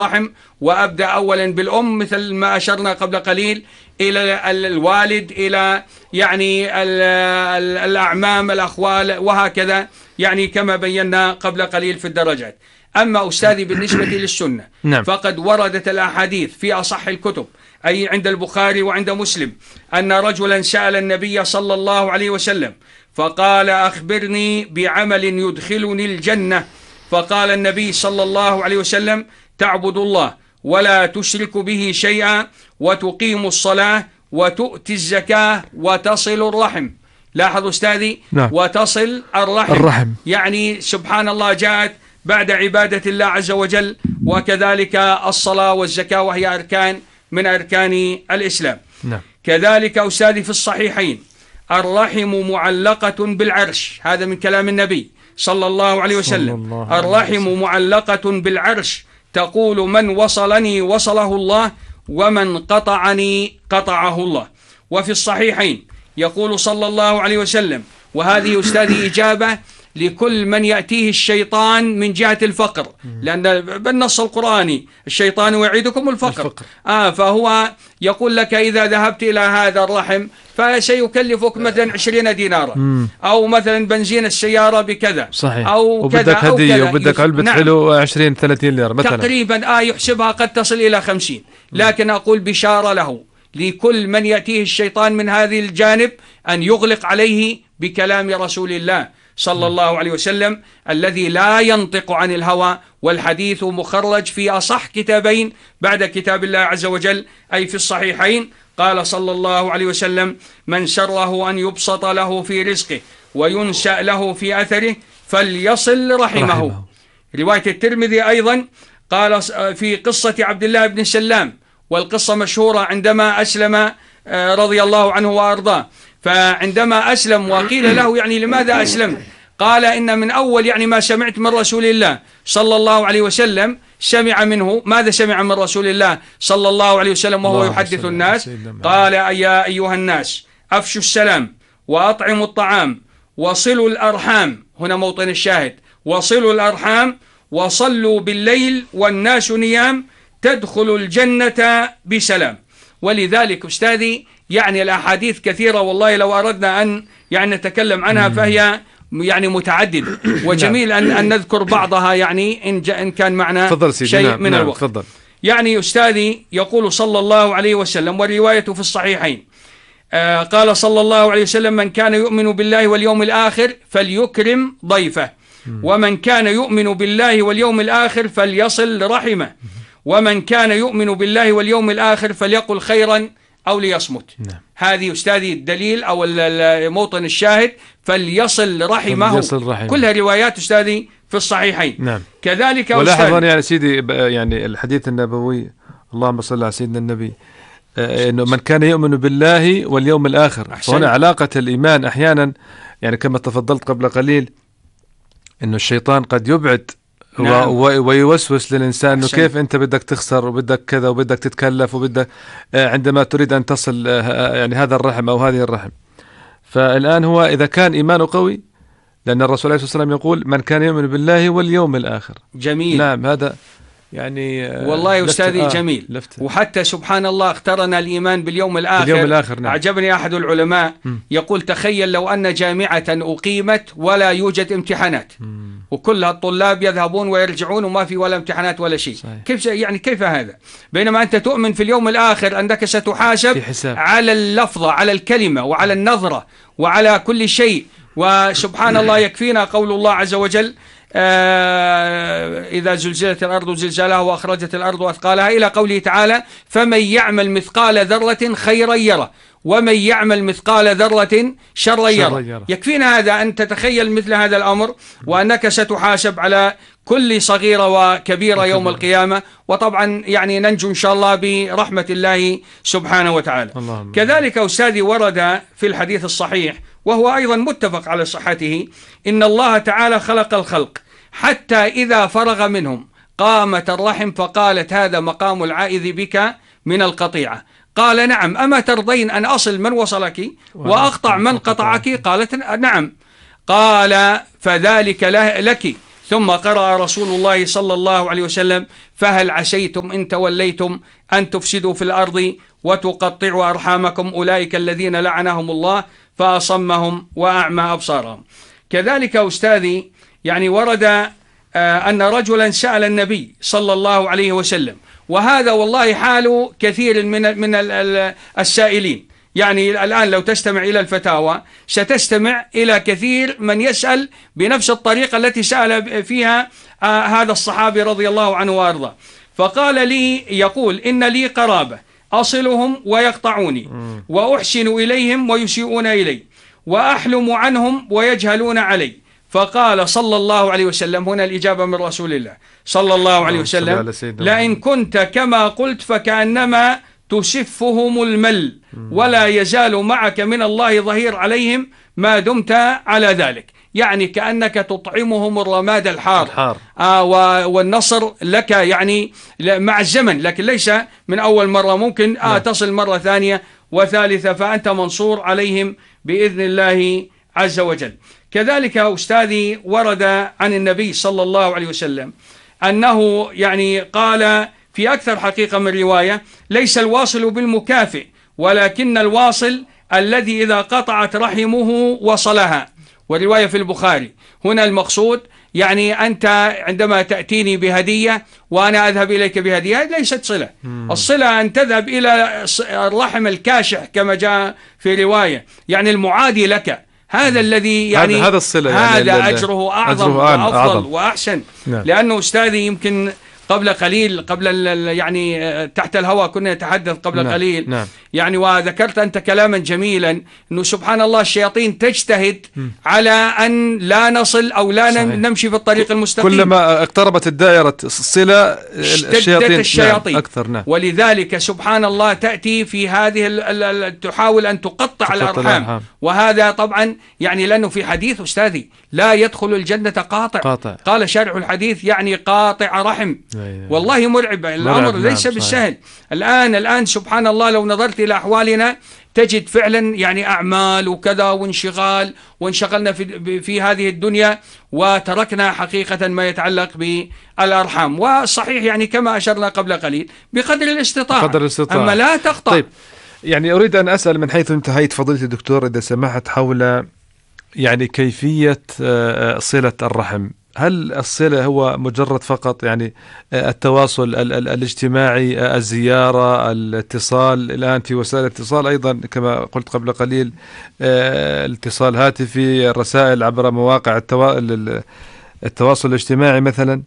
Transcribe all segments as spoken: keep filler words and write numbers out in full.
الرحم، وأبدأ أولا بالأم مثل ما أشرنا قبل قليل، إلى الوالد، إلى يعني الأعمام، الأخوال، وهكذا يعني كما بينا قبل قليل في الدرجات. أما أستاذي بالنسبة للسنة نعم. فقد وردت الأحاديث في أصح الكتب، أي عند البخاري وعند مسلم، أن رجلا سأل النبي صلى الله عليه وسلم فقال: أخبرني بعمل يدخلني الجنة. فقال النبي صلى الله عليه وسلم: تعبد الله ولا تشرك به شيئا، وتقيم الصلاة، وتؤتي الزكاة، وتصل الرحم. لاحظ أستاذي، نعم. وتصل الرحم. الرحم يعني سبحان الله جاءت بعد عبادة الله عز وجل، وكذلك الصلاة والزكاة، وهي أركان من أركان الإسلام. نعم. كذلك أستاذي في الصحيحين: الرحم معلقة بالعرش، هذا من كلام النبي صلى الله عليه وسلم. الله عليه الرحم وسلم. معلقة بالعرش، تقول: من وصلني وصله الله، ومن قطعني قطعه الله. وفي الصحيحين يقول صلى الله عليه وسلم، وهذه أستاذي إجابة لكل من يأتيه الشيطان من جهة الفقر، لأن بالنص القرآني الشيطان يعيدكم الفقر, الفقر. آه فهو يقول لك: إذا ذهبت إلى هذا الرحم فسيكلفك مثلا عشرين دينارا، مم. أو مثلا بنزين السيارة بكذا، صحيح. أو وبدك كذا أو هدية، كذا، وبدك علبة نعم. حلو عشرين ثلاثين ليرة مثلا تقريبا آه يحسبها قد تصل إلى خمسين. لكن أقول بشارة له لكل من يأتيه الشيطان من هذه الجانب أن يغلق عليه بكلام رسول الله صلى الله عليه وسلم، الذي لا ينطق عن الهوى، والحديث مخرج في أصح كتابين بعد كتاب الله عز وجل، أي في الصحيحين. قال صلى الله عليه وسلم: من سره أن يبسط له في رزقه وينشأ له في أثره فليصل رحمه, رحمه. رواية الترمذي أيضا قال في قصة عبد الله بن سلام، والقصة مشهورة عندما أسلم رضي الله عنه وأرضاه. فعندما أسلم وقيل له: يعني لماذا أسلم؟ قال: إن من أول يعني ما سمعت من رسول الله صلى الله عليه وسلم، سمع منه. ماذا سمع من رسول الله صلى الله عليه وسلم وهو يحدث الناس؟ قال: يا أيها الناس أفشوا السلام، وأطعموا الطعام، وصلوا الأرحام. هنا موطن الشاهد: وصلوا الأرحام، وصلوا بالليل والناس نيام، تدخل الجنة بسلام. ولذلك أستاذي يعني الأحاديث كثيرة، والله لو أردنا أن يعني نتكلم عنها فهي يعني متعددة، وجميل أن, أن نذكر بعضها يعني إن, إن كان معنا شيء نعم. من نعم. الوقت. فضل. يعني أستاذي يقول صلى الله عليه وسلم، والرواية في الصحيحين، آه قال صلى الله عليه وسلم: من كان يؤمن بالله واليوم الآخر فليكرم ضيفه، ومن كان يؤمن بالله واليوم الآخر فليصل رحمه، ومن كان يؤمن بالله واليوم الآخر فليقل خيرا أو ليصمت. نعم. هذه أستاذي الدليل أو موطن الشاهد: فليصل رحمه. فليصل رحمه. كلها روايات أستاذي في الصحيحين. نعم. كذلك ولاحظ يعني سيدي يعني الحديث النبوي، اللهم صل على سيدنا النبي، إنه من كان يؤمن بالله واليوم الآخر. فهنا علاقة الإيمان أحيانا يعني كما تفضلت قبل قليل، إنه الشيطان قد يبعد نعم. ويوسوس للإنسان أنه كيف أنت بدك تخسر، وبدك كذا، وبدك تتكلف، وبدك عندما تريد أن تصل يعني هذا الرحم أو هذه الرحم. فالآن هو إذا كان إيمانه قوي، لأن الرسول عليه الصلاة والسلام يقول: من كان يؤمن بالله واليوم الآخر. جميل. نعم. هذا يعني والله أستاذي آه جميل. لفت. وحتى سبحان الله اقترن الإيمان باليوم الآخر, باليوم الآخر. نعم. أعجبني أحد العلماء م. يقول: تخيل لو أن جامعة أقيمت ولا يوجد امتحانات، م. وكل الطلاب يذهبون ويرجعون وما في ولا امتحانات ولا شيء. صحيح. كيف يعني كيف هذا؟ بينما أنت تؤمن في اليوم الآخر أنك ستحاسب على اللفظة، على الكلمة، وعلى النظرة، وعلى كل شيء. وسبحان الله يكفينا قول الله عز وجل: آه إذا زلزلت الأرض زلزالها وأخرجت الأرض أثقالها، إلى قوله تعالى: فمن يعمل مثقال ذرة خيرا يره، ومن يعمل مثقال ذرة شرا يره. يكفينا هذا أن تتخيل مثل هذا الأمر، وأنك ستحاسب على كل صغيرة وكبيرة يوم القيامة. وطبعا يعني ننجو إن شاء الله برحمة الله سبحانه وتعالى. اللهم. كذلك أستاذي ورد في الحديث الصحيح، وهو أيضا متفق على صحته: إن الله تعالى خلق الخلق حتى إذا فرغ منهم قامت الرحم فقالت: هذا مقام العائذ بك من القطيعة. قال: نعم. أما ترضين أن أصل من وصلك وأقطع من قطعك؟ قالت: نعم. قال: فذلك لك، ثم قرأ رسول الله صلى الله عليه وسلم: فهل عسيتم إن توليتم أن تفسدوا في الأرض وتقطعوا أرحامكم أولئك الذين لعنهم الله فأصمهم وأعمى أبصارهم. كذلك أستاذي يعني ورد أن رجلا سأل النبي صلى الله عليه وسلم، وهذا والله حال كثير من من السائلين. يعني الآن لو تستمع إلى الفتاوى ستستمع إلى كثير من يسأل بنفس الطريقة التي سأل فيها هذا الصحابي رضي الله عنه وأرضاه. فقال لي، يقول: إن لي قرابة أصلهم ويقطعوني، وأحسن إليهم ويسيئون إلي، وأحلم عنهم ويجهلون علي. فقال صلى الله عليه وسلم، هنا الإجابة من رسول الله صلى الله عليه وسلم: لئن كنت كما قلت فكأنما تسفهم المل، ولا يزال معك من الله ظهير عليهم ما دمت على ذلك. يعني كأنك تطعمهم الرماد الحار, الحار. آه والنصر لك يعني مع الزمن، لكن ليس من أول مرة، ممكن آه تصل مرة ثانية وثالثة، فأنت منصور عليهم بإذن الله عز وجل. كذلك أستاذي ورد عن النبي صلى الله عليه وسلم أنه يعني قال في أكثر حقيقة من رواية: ليس الواصل بالمكافئ، ولكن الواصل الذي إذا قطعت رحمه وصلها. والرواية في البخاري. هنا المقصود يعني أنت عندما تأتيني بهدية وأنا أذهب إليك بهدية ليست صلة. الصلة أن تذهب إلى الرحم الكاشح كما جاء في رواية، يعني المعادي لك، هذا الذي يعني هذا الصلة، هذا يعني أجره أعظم أجره وأفضل أعظم وأحسن. نعم. لأنه أستاذي يمكن قبل قليل قبل يعني تحت الهواء كنا نتحدث قبل نعم. قليل نعم. يعني وذكرت أنت كلاما جميلا أنه سبحان الله الشياطين تجتهد م. على أن لا نصل أو لا صحيح. نمشي في الطريق المستقيم. كلما اقتربت الدائرة الصلة الشياطين, الشياطين. نعم. أكثر. نعم. ولذلك سبحان الله تأتي في هذه تحاول أن تقطع الأرحام، وهذا طبعا يعني لأنه في حديث أستاذي: لا يدخل الجنة قاطع, قاطع. قال شارح الحديث يعني قاطع رحم. والله مرعب الأمر، مرعب. ليس نعم. بالسهل. الآن الآن سبحان الله لو نظرت إلى أحوالنا تجد فعلا يعني أعمال وكذا وانشغال، وانشغلنا في, في هذه الدنيا وتركنا حقيقة ما يتعلق بالأرحام. وصحيح يعني كما أشرنا قبل قليل بقدر الاستطاعة، بقدر الاستطاعة. أما لا تقطع. طيب يعني أريد أن أسأل من حيث انتهيت فضيلة الدكتور إذا سمحت حول يعني كيفية صلة الرحم. هل الصلة هو مجرد فقط يعني التواصل ال ال الاجتماعي، الزيارة، الاتصال؟ الآن في وسائل الاتصال أيضا كما قلت قبل قليل، الاتصال هاتفي، الرسائل عبر مواقع التوا التواصل الاجتماعي مثلا،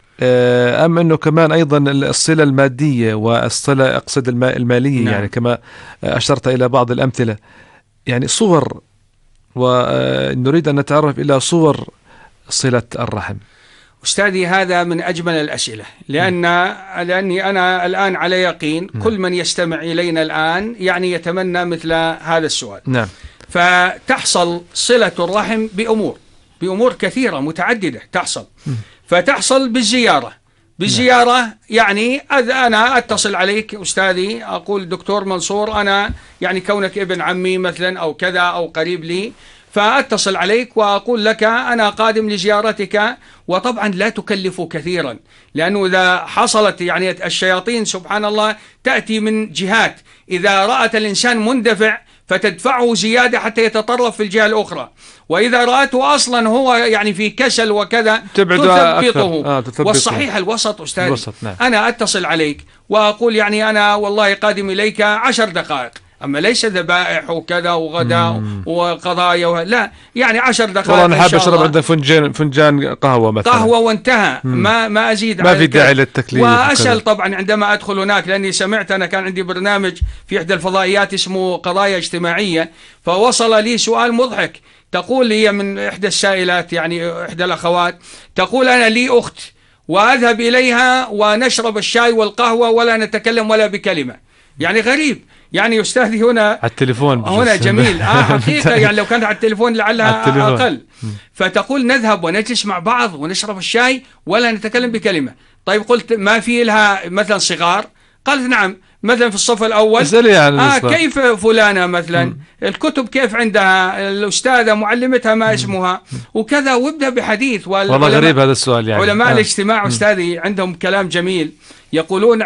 أم أنه كمان أيضا الصلة المادية والصلة أقصد المالية. نعم. يعني كما أشرت إلى بعض الأمثلة، يعني صور، ونريد أن نتعرف إلى صور صلة الرحم. أستاذي هذا من أجمل الأسئلة، لأن لأني أنا الآن على يقين كل من يستمع إلينا الآن يعني يتمنى مثل هذا السؤال. نعم. فتحصل صلة الرحم بأمور بأمور كثيرة متعددة تحصل. فتحصل بالزيارة. بالزيارة يعني أنا أتصل عليك أستاذي، أقول دكتور منصور أنا يعني كونك ابن عمي مثلا أو كذا أو قريب لي، فأتصل عليك وأقول لك أنا قادم لزيارتك. وطبعا لا تكلف كثيرا، لأنه إذا حصلت يعني الشياطين سبحان الله تأتي من جهات، إذا رأت الإنسان مندفع فتدفعه زيادة حتى يتطرف في الجهة الأخرى، وإذا رأته أصلا هو يعني في كسل وكذا تثبطه. آه والصحيح الوسط أستاذ. الوسط. نعم. أنا أتصل عليك وأقول يعني أنا والله قادم إليك عشر دقائق، أما ليس ذبائح وكذا وغداء وقضايا و... لا يعني عشر دقائق. والله أنا حاب أشرب عندنا فنجان فنجان قهوة مثلا، قهوة وانتهى. ما ما أزيد، ما في داعي للتكليف. وأسأل طبعا عندما أدخل هناك، لأني سمعت أنا كان عندي برنامج في إحدى الفضائيات اسمه قضايا اجتماعية، فوصل لي سؤال مضحك. تقول لي من إحدى السائلات يعني إحدى الأخوات، تقول أنا لي أخت وأذهب إليها ونشرب الشاي والقهوة ولا نتكلم ولا بكلمة. يعني غريب. يعني أستاذي هنا على التليفون هنا جميل. آه حقيقة يعني لو كانت على التليفون لعلها أقل. فتقول نذهب ونجلس مع بعض ونشرب الشاي ولا نتكلم بكلمة. طيب قلت ما في لها مثلا صغار؟ قالت نعم. مثلا في الصف الأول آه كيف فلانة مثلا م. الكتب كيف عندها، الأستاذة معلمتها ما اسمها وكذا، وابدأ بحديث. والله غريب هذا السؤال يعني. علماء آه. الاجتماع أستاذي عندهم كلام جميل، يقولون